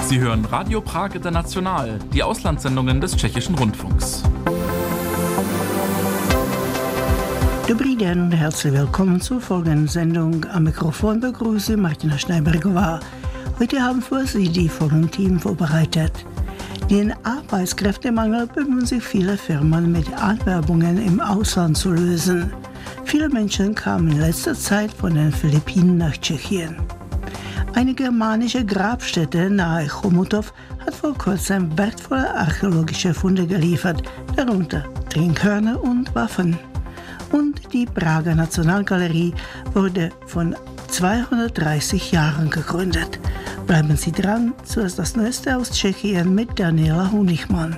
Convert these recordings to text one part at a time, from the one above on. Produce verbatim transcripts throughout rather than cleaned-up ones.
Sie hören Radio Prag International, die Auslandssendungen des Tschechischen Rundfunks. Dobrý den und herzlich willkommen zur folgenden Sendung. Am Mikrofon begrüße Martina Schneibergová. Heute haben für Sie die folgenden Themen vorbereitet. Den Arbeitskräftemangel bemühen sich viele Firmen mit Anwerbungen im Ausland zu lösen. Viele Menschen kamen in letzter Zeit von den Philippinen nach Tschechien. Eine germanische Grabstätte nahe Chomutov hat vor kurzem wertvolle archäologische Funde geliefert, darunter Trinkhörner und Waffen. Und die Prager Nationalgalerie wurde vor zweihundertdreißig Jahren gegründet. Bleiben Sie dran, zuerst das Neueste aus Tschechien mit Daniela Honigmann.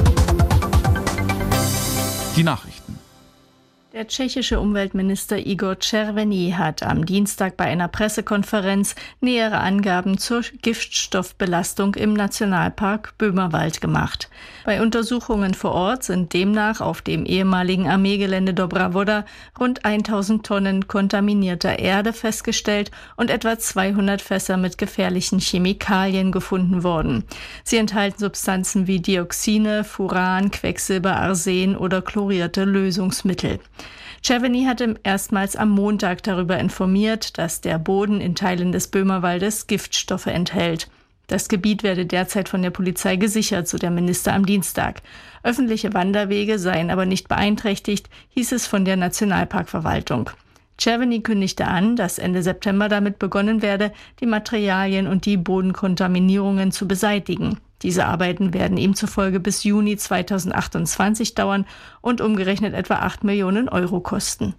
Die Nachrichten. Der tschechische Umweltminister Igor Červený hat am Dienstag bei einer Pressekonferenz nähere Angaben zur Giftstoffbelastung im Nationalpark Böhmerwald gemacht. Bei Untersuchungen vor Ort sind demnach auf dem ehemaligen Armeegelände Dobrá Voda rund tausend Tonnen kontaminierter Erde festgestellt und etwa zweihundert Fässer mit gefährlichen Chemikalien gefunden worden. Sie enthalten Substanzen wie Dioxine, Furan, Quecksilber, Arsen oder chlorierte Lösungsmittel. Červený hatte erstmals am Montag darüber informiert, dass der Boden in Teilen des Böhmerwaldes Giftstoffe enthält. Das Gebiet werde derzeit von der Polizei gesichert, so der Minister am Dienstag. Öffentliche Wanderwege seien aber nicht beeinträchtigt, hieß es von der Nationalparkverwaltung. Červený kündigte an, dass Ende September damit begonnen werde, die Materialien und die Bodenkontaminierungen zu beseitigen. Diese Arbeiten werden ihm zufolge bis Juni zweitausendachtundzwanzig dauern und umgerechnet etwa acht Millionen Euro kosten.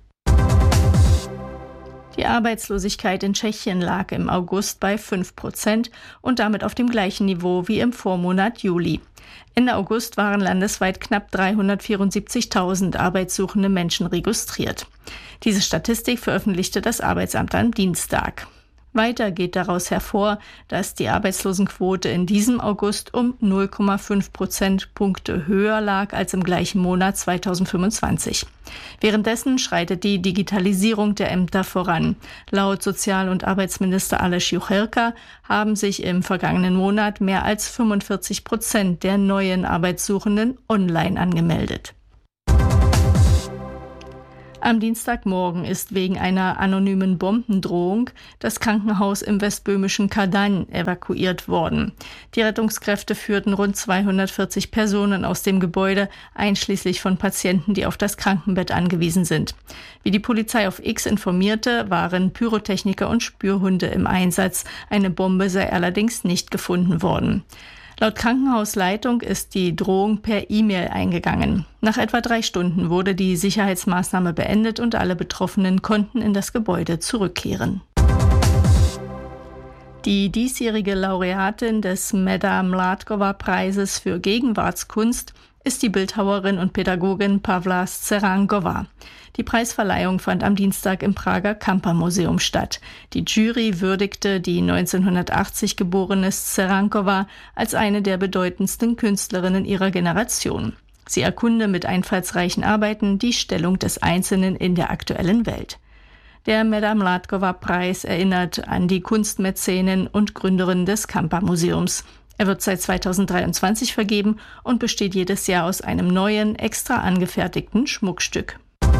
Die Arbeitslosigkeit in Tschechien lag im August bei fünf Prozent und damit auf dem gleichen Niveau wie im Vormonat Juli. Ende August waren landesweit knapp dreihundertvierundsiebzigtausend arbeitssuchende Menschen registriert. Diese Statistik veröffentlichte das Arbeitsamt am Dienstag. Weiter geht daraus hervor, dass die Arbeitslosenquote in diesem August um null Komma fünf Prozentpunkte höher lag als im gleichen Monat zweitausendfünfundzwanzig. Währenddessen schreitet die Digitalisierung der Ämter voran. Laut Sozial- und Arbeitsminister Aleš Juchelka haben sich im vergangenen Monat mehr als fünfundvierzig Prozent der neuen Arbeitssuchenden online angemeldet. Am Dienstagmorgen ist wegen einer anonymen Bombendrohung das Krankenhaus im westböhmischen Kadaň evakuiert worden. Die Rettungskräfte führten rund zweihundertvierzig Personen aus dem Gebäude, einschließlich von Patienten, die auf das Krankenbett angewiesen sind. Wie die Polizei auf X informierte, waren Pyrotechniker und Spürhunde im Einsatz. Eine Bombe sei allerdings nicht gefunden worden. Laut Krankenhausleitung ist die Drohung per E-Mail eingegangen. Nach etwa drei Stunden wurde die Sicherheitsmaßnahme beendet und alle Betroffenen konnten in das Gebäude zurückkehren. Die diesjährige Laureatin des Meda Mládková-Preises für Gegenwartskunst ist die Bildhauerin und Pädagogin Pavla Sczeranková. Die Preisverleihung fand am Dienstag im Prager Kampa-Museum statt. Die Jury würdigte die neunzehnhundertachtzig geborene Sczeranková als eine der bedeutendsten Künstlerinnen ihrer Generation. Sie erkunde mit einfallsreichen Arbeiten die Stellung des Einzelnen in der aktuellen Welt. Der Meda Mládková-Preis erinnert an die Kunstmäzenin und Gründerin des Kampa-Museums. Er wird seit zweitausenddreiundzwanzig vergeben und besteht jedes Jahr aus einem neuen, extra angefertigten Schmuckstück.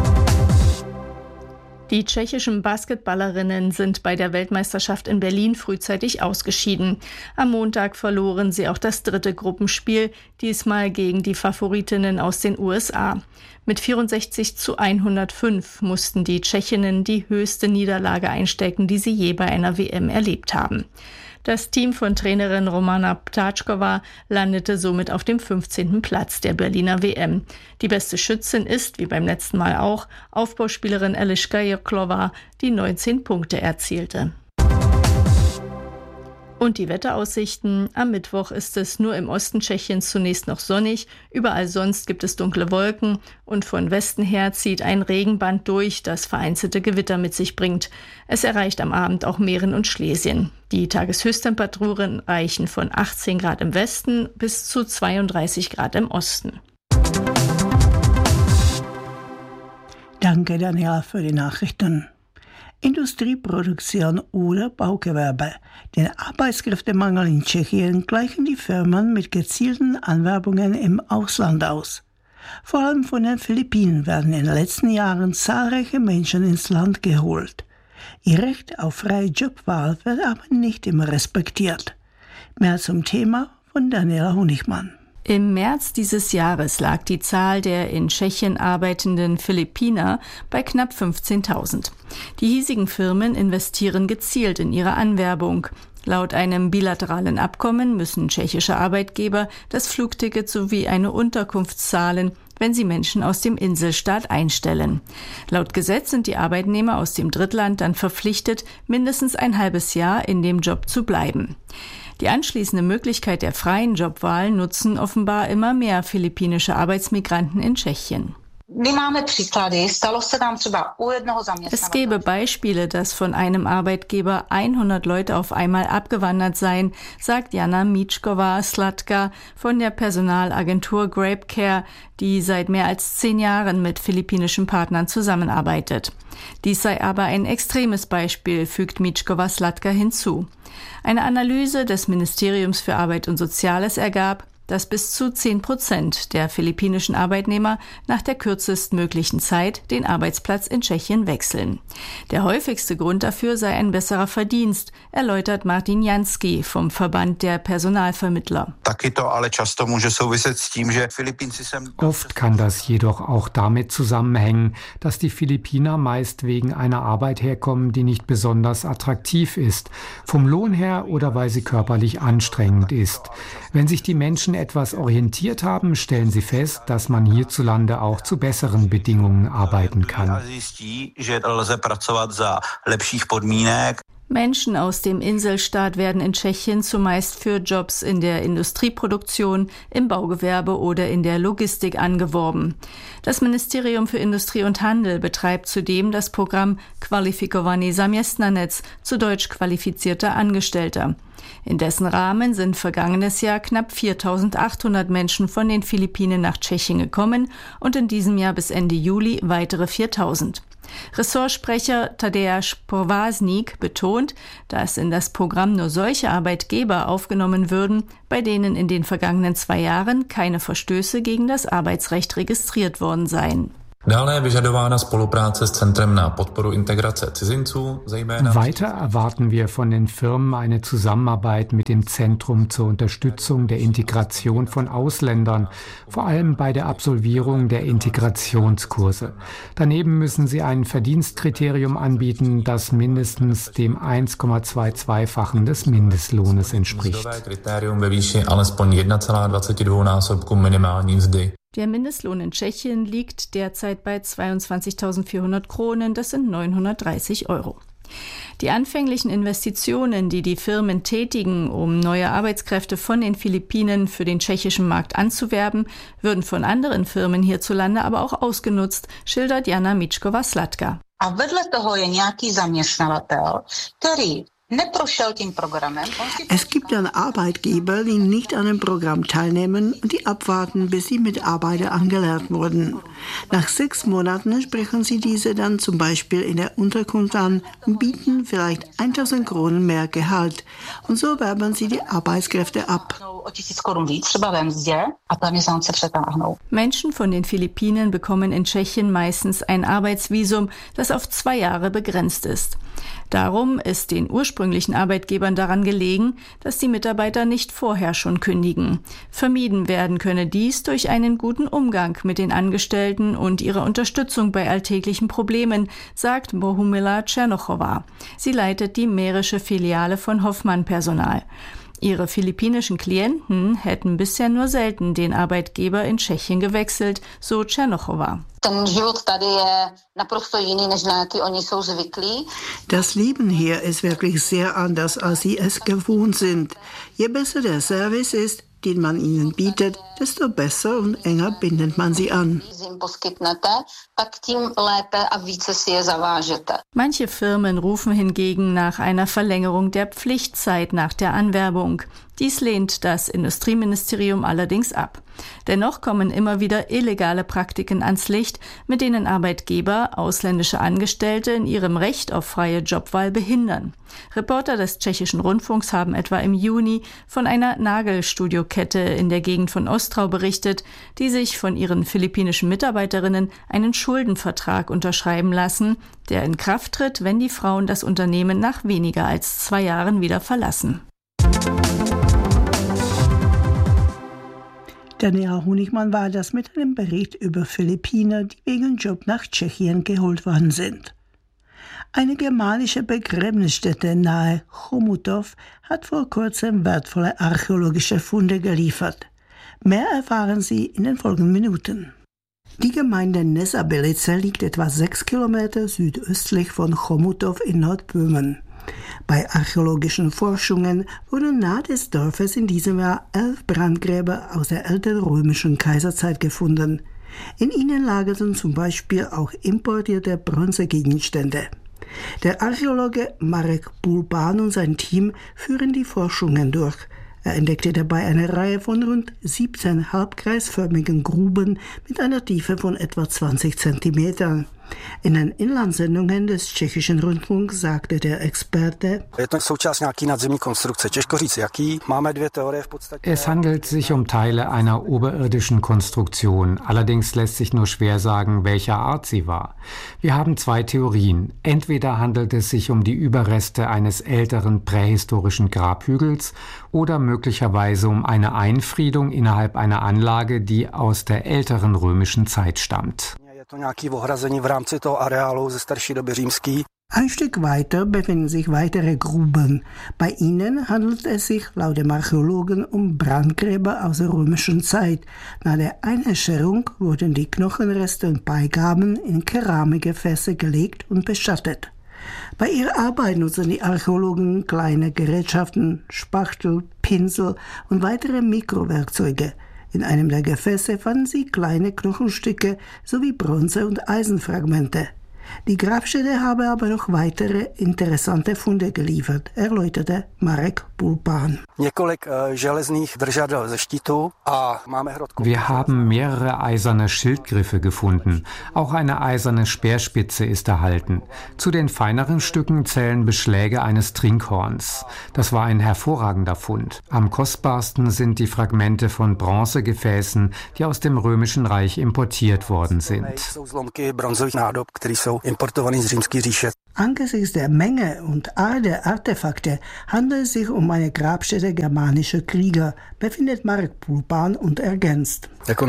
Die tschechischen Basketballerinnen sind bei der Weltmeisterschaft in Berlin frühzeitig ausgeschieden. Am Montag verloren sie auch das dritte Gruppenspiel, diesmal gegen die Favoritinnen aus den U S A. Mit vierundsechzig zu hundertfünf mussten die Tschechinnen die höchste Niederlage einstecken, die sie je bei einer W M erlebt haben. Das Team von Trainerin Romana Ptáčková landete somit auf dem fünfzehnten Platz der Berliner W M. Die beste Schützin ist, wie beim letzten Mal auch, Aufbauspielerin Eliška Jöklová, die neunzehn Punkte erzielte. Und die Wetteraussichten. Am Mittwoch ist es nur im Osten Tschechiens zunächst noch sonnig. Überall sonst gibt es dunkle Wolken. Und von Westen her zieht ein Regenband durch, das vereinzelte Gewitter mit sich bringt. Es erreicht am Abend auch Mähren und Schlesien. Die Tageshöchsttemperaturen reichen von achtzehn Grad im Westen bis zu zweiunddreißig Grad im Osten. Danke, Daniela, für die Nachrichten. Industrieproduktion oder Baugewerbe. Den Arbeitskräftemangel in Tschechien gleichen die Firmen mit gezielten Anwerbungen im Ausland aus. Vor allem von den Philippinen werden in den letzten Jahren zahlreiche Menschen ins Land geholt. Ihr Recht auf freie Jobwahl wird aber nicht immer respektiert. Mehr zum Thema von Daniela Honigmann. Im März dieses Jahres lag die Zahl der in Tschechien arbeitenden Philippiner bei knapp fünfzehntausend. Die hiesigen Firmen investieren gezielt in ihre Anwerbung. Laut einem bilateralen Abkommen müssen tschechische Arbeitgeber das Flugticket sowie eine Unterkunft zahlen, wenn sie Menschen aus dem Inselstaat einstellen. Laut Gesetz sind die Arbeitnehmer aus dem Drittland dann verpflichtet, mindestens ein halbes Jahr in dem Job zu bleiben. Die anschließende Möglichkeit der freien Jobwahl nutzen offenbar immer mehr philippinische Arbeitsmigranten in Tschechien. Es gäbe Beispiele, dass von einem Arbeitgeber hundert Leute auf einmal abgewandert seien, sagt Jana Mičková-Slatka von der Personalagentur GrapeCare, die seit mehr als zehn Jahren mit philippinischen Partnern zusammenarbeitet. Dies sei aber ein extremes Beispiel, fügt Mičková-Slatka hinzu. Eine Analyse des Ministeriums für Arbeit und Soziales ergab, dass bis zu zehn Prozent der philippinischen Arbeitnehmer nach der kürzestmöglichen Zeit den Arbeitsplatz in Tschechien wechseln. Der häufigste Grund dafür sei ein besserer Verdienst, erläutert Martin Jansky vom Verband der Personalvermittler. Oft kann das jedoch auch damit zusammenhängen, dass die Philippiner meist wegen einer Arbeit herkommen, die nicht besonders attraktiv ist, vom Lohn her oder weil sie körperlich anstrengend ist. Wenn sich die Menschen etwas orientiert haben, stellen sie fest, dass man hierzulande auch zu besseren Bedingungen arbeiten kann. Menschen aus dem Inselstaat werden in Tschechien zumeist für Jobs in der Industrieproduktion, im Baugewerbe oder in der Logistik angeworben. Das Ministerium für Industrie und Handel betreibt zudem das Programm Kvalifikovaný zaměstnanec, zu Deutsch qualifizierter Angestellter. In dessen Rahmen sind vergangenes Jahr knapp viertausendachthundert Menschen von den Philippinen nach Tschechien gekommen und in diesem Jahr bis Ende Juli weitere viertausend. Ressortsprecher Tadeusz Provaznik betont, dass in das Programm nur solche Arbeitgeber aufgenommen würden, bei denen in den vergangenen zwei Jahren keine Verstöße gegen das Arbeitsrecht registriert worden seien. Weiter erwarten wir von den Firmen eine Zusammenarbeit mit dem Zentrum zur Unterstützung der Integration von Ausländern, vor allem bei der Absolvierung der Integrationskurse. Daneben müssen sie ein Verdienstkriterium anbieten, das mindestens dem eins Komma zweiundzwanzig-fachen des Mindestlohnes entspricht. Der Mindestlohn in Tschechien liegt derzeit bei zweiundzwanzigtausendvierhundert Kronen, das sind neunhundertdreißig Euro. Die anfänglichen Investitionen, die die Firmen tätigen, um neue Arbeitskräfte von den Philippinen für den tschechischen Markt anzuwerben, würden von anderen Firmen hierzulande aber auch ausgenutzt, schildert Jana Mičková-Slatka. Es gibt dann Arbeitgeber, die nicht an dem Programm teilnehmen und die abwarten, bis die Mitarbeiter angelernt wurden. Nach sechs Monaten sprechen sie diese dann zum Beispiel in der Unterkunft an und bieten vielleicht tausend Kronen mehr Gehalt. Und so werben sie die Arbeitskräfte ab. Menschen von den Philippinen bekommen in Tschechien meistens ein Arbeitsvisum, das auf zwei Jahre begrenzt ist. Darum ist den ursprünglichen Arbeitgebern daran gelegen, dass die Mitarbeiter nicht vorher schon kündigen. Vermieden werden könne dies durch einen guten Umgang mit den Angestellten und ihre Unterstützung bei alltäglichen Problemen, sagt Bohumila Černochová. Sie leitet die mährische Filiale von Hoffmann Personal. Ihre philippinischen Klienten hätten bisher nur selten den Arbeitgeber in Tschechien gewechselt, so Černochová. Das Leben hier ist wirklich sehr anders, als sie es gewohnt sind. Je besser der Service ist, den man ihnen bietet, desto besser und enger bindet man sie an. Manche Firmen rufen hingegen nach einer Verlängerung der Pflichtzeit nach der Anwerbung. Dies lehnt das Industrieministerium allerdings ab. Dennoch kommen immer wieder illegale Praktiken ans Licht, mit denen Arbeitgeber ausländische Angestellte in ihrem Recht auf freie Jobwahl behindern. Reporter des Tschechischen Rundfunks haben etwa im Juni von einer Nagelstudiokette in der Gegend von Ostrau berichtet, die sich von ihren philippinischen Mitarbeiterinnen einen Schuldenvertrag unterschreiben lassen, der in Kraft tritt, wenn die Frauen das Unternehmen nach weniger als zwei Jahren wieder verlassen. Daniela Honigmann war das mit einem Bericht über Philippiner, die wegen Job nach Tschechien geholt worden sind. Eine germanische Begräbnisstätte nahe Chomutov hat vor kurzem wertvolle archäologische Funde geliefert. Mehr erfahren Sie in den folgenden Minuten. Die Gemeinde Nezabylice liegt etwa sechs Kilometer südöstlich von Chomutov in Nordböhmen. Bei archäologischen Forschungen wurden nahe des Dorfes in diesem Jahr elf Brandgräber aus der älteren römischen Kaiserzeit gefunden. In ihnen lagerten zum Beispiel auch importierte Bronzegegenstände. Der Archäologe Marek Bulban und sein Team führen die Forschungen durch. Er entdeckte dabei eine Reihe von rund siebzehn halbkreisförmigen Gruben mit einer Tiefe von etwa zwanzig Zentimetern. In den Inlandssendungen des Tschechischen Rundfunks sagte der Experte: Es handelt sich um Teile einer oberirdischen Konstruktion. Allerdings lässt sich nur schwer sagen, welcher Art sie war. Wir haben zwei Theorien. Entweder handelt es sich um die Überreste eines älteren prähistorischen Grabhügels oder möglicherweise um eine Einfriedung innerhalb einer Anlage, die aus der älteren römischen Zeit stammt. Ein Stück weiter befinden sich weitere Gruben. Bei ihnen handelt es sich laut dem Archäologen um Brandgräber aus der römischen Zeit. Nach der Einäscherung wurden die Knochenreste und Beigaben in Keramikgefäße gelegt und bestattet. Bei ihrer Arbeit nutzen die Archäologen kleine Gerätschaften, Spachtel, Pinsel und weitere Mikrowerkzeuge. In einem der Gefäße fanden sie kleine Knochenstücke sowie Bronze- und Eisenfragmente. Die Grabstätte habe aber noch weitere interessante Funde geliefert, erläuterte Marek Bulban. Wir haben mehrere eiserne Schildgriffe gefunden. Auch eine eiserne Speerspitze ist erhalten. Zu den feineren Stücken zählen Beschläge eines Trinkhorns. Das war ein hervorragender Fund. Am kostbarsten sind die Fragmente von Bronzegefäßen, die aus dem Römischen Reich importiert worden sind. Angesichts der Menge und Art der Artefakte handelt es sich um eine Grabstätte germanischer Krieger, befindet Marek Bulban und ergänzt.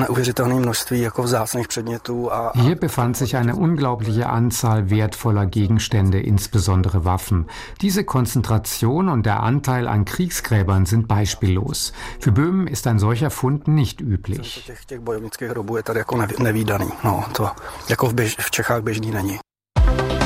Hier befand sich eine unglaubliche Anzahl wertvoller Gegenstände, insbesondere Waffen. Diese Konzentration und der Anteil an Kriegsgräbern sind beispiellos. Für Böhmen ist ein solcher Fund nicht üblich.